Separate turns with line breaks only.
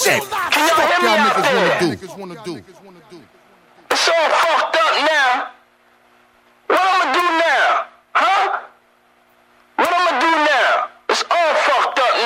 shit. Can y'all hear me out there?
Niggas wanna do.
It's all